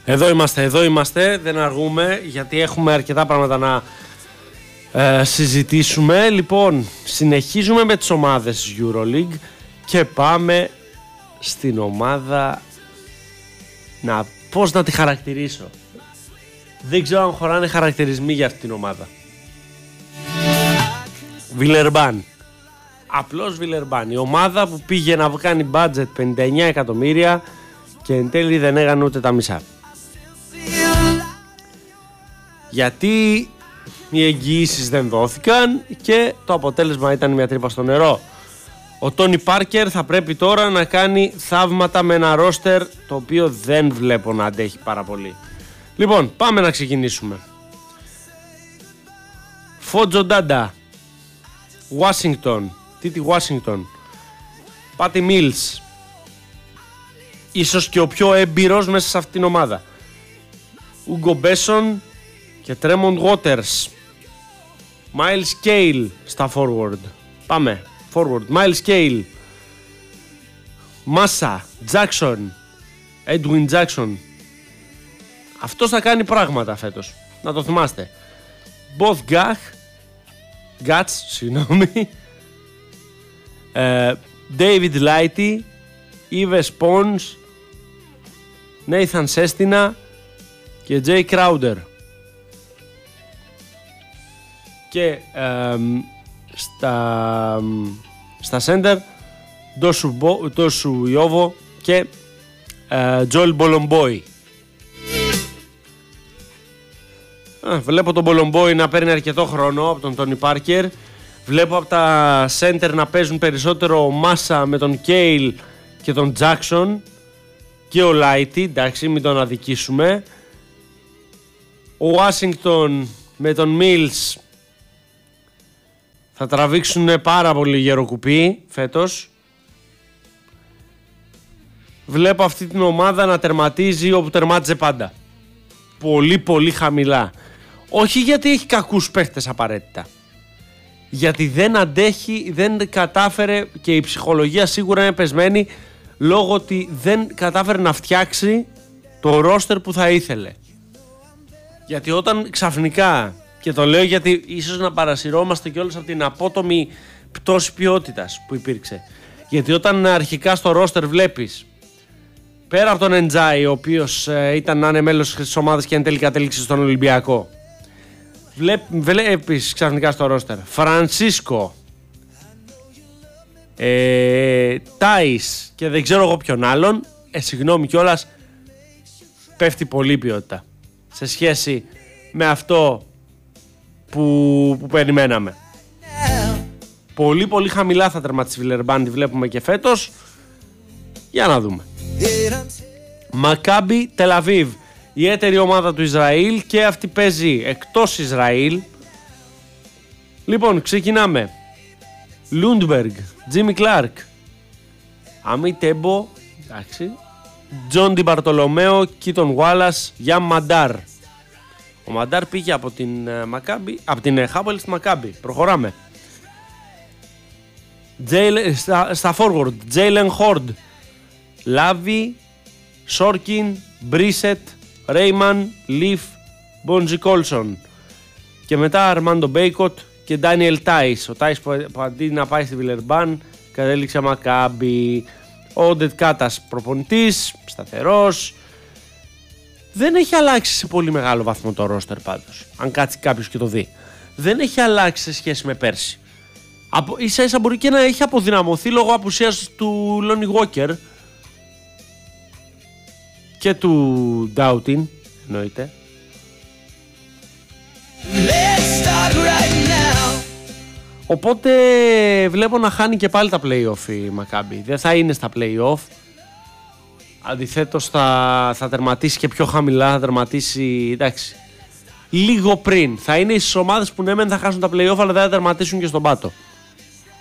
Εδώ είμαστε, δεν αργούμε γιατί έχουμε αρκετά πράγματα να συζητήσουμε. Λοιπόν, συνεχίζουμε με τις ομάδες της EuroLeague και πάμε στην ομάδα, πώς να τη χαρακτηρίσω. Δεν ξέρω αν χωράνε χαρακτηρισμοί για αυτή την ομάδα. Βιλερμπάν. Απλώς Βιλερμπάν. Η ομάδα που πήγε να κάνει budget 59 εκατομμύρια και εν τέλει δεν έκανε ούτε τα μισά. Γιατί οι εγγυήσεις δεν δόθηκαν και το αποτέλεσμα ήταν μια τρύπα στο νερό. Ο Τόνι Πάρκερ θα πρέπει τώρα να κάνει θαύματα με ένα ρόστερ το οποίο δεν βλέπω να αντέχει πάρα πολύ. Λοιπόν, πάμε να ξεκινήσουμε. Φότζο Ντάντα, Washington, Τίτι Washington, Πάτι Μίλς, ίσως και ο πιο έμπειρος μέσα σε αυτήν την ομάδα. Ούγκο Μπέσον και Τρέμοντ Waters. Miles Cale στα forward. Πάμε, forward, Miles Cale, Μάσα, Jackson, Edwin Jackson. Αυτός θα κάνει πράγματα φέτος, να το θυμάστε. Both Guts, συγγνώμη, David Lighty, Yves Pons, Nathan Sestina και Jay Crowder. Και στα center Ντόσου Ιόβο και Joel Bolomboy. Βλέπω τον Bolomboy να παίρνει αρκετό χρόνο από τον Τόνι Πάρκερ. Βλέπω από τα center να παίζουν περισσότερο ο Μάσα με τον Κέιλ και τον Jackson και ο Λάιτι, εντάξει, μην τον αδικήσουμε. Ο Washington με τον Mills θα τραβήξουν πάρα πολύ γεροκουπί φέτος. Βλέπω αυτή την ομάδα να τερματίζει όπου τερμάτιζε πάντα. Πολύ πολύ χαμηλά. Όχι γιατί έχει κακούς παίχτες απαραίτητα. Γιατί δεν αντέχει, δεν κατάφερε και η ψυχολογία σίγουρα είναι πεσμένη λόγω ότι δεν κατάφερε να φτιάξει το ρόστερ που θα ήθελε. Γιατί όταν ξαφνικά, και το λέω γιατί ίσως να παρασυρώμαστε κιόλας από την απότομη πτώση ποιότητας που υπήρξε. Γιατί όταν αρχικά στο ρόστερ βλέπεις, πέρα από τον Εντζάι, ο οποίος ήταν να είναι μέλος της ομάδας και εν τέλει κατέληξε στον Ολυμπιακό, βλέπεις ξαφνικά στο ρόστερ Φρανσίσκο, Τάις και δεν ξέρω εγώ ποιον άλλον, συγγνώμη κιόλας, πέφτει πολύ ποιότητα σε σχέση με αυτό που περιμέναμε. Πολύ πολύ χαμηλά θα τερματίσει η Βιλερμπάν, τη βλέπουμε και φέτος. Για να δούμε. Μακάμπι Τελαβίβ, η έτερη ομάδα του Ισραήλ, και αυτή παίζει εκτός Ισραήλ. Λοιπόν, ξεκινάμε. Λούντμπεργκ, Τζίμι Κλάρκ, Αμή Τέμπο, εντάξει, Τζον Ντι Μπαρτολομέο, Κίτον Γουάλας, Γιάμ Μαντάρ. Ο Μαντάρ πήγε από την Μακάμπι, από την Χάπελ στη Μακάμπι. Προχωράμε. Στα forward, Τζέιλεν Χόρντ, Λάβι, Σόρκιν, Μπρίσετ, Ρέιμαν, Λιφ, Μπόντζι Κόλσον. Και μετά Αρμάντο Μπέικοτ και Ντάνιελ Τάις. Ο Τάις που αντί να πάει στη Βιλερμπάν κατέληξε Μακάμπι. Ο Ντετ Κάτας προπονητής, σταθερός. Δεν έχει αλλάξει σε πολύ μεγάλο βαθμό το ρόστερ πάντως. Αν κάτσει κάποιος και το δει. Δεν έχει αλλάξει σε σχέση με πέρσι. Ίσα ίσα μπορεί και να έχει αποδυναμωθεί λόγω απουσίας του Λόνι Γουόκερ και του Ντάουτιν, εννοείται. Οπότε βλέπω να χάνει και πάλι τα play-off η Μακάμπι. Δεν θα είναι στα play-off. Αντιθέτως θα τερματίσει και πιο χαμηλά. Θα τερματίσει, εντάξει, λίγο πριν. Θα είναι στις ομάδες που ναι μεν θα χάσουν τα play-off, αλλά δεν θα τερματίσουν και στον πάτο.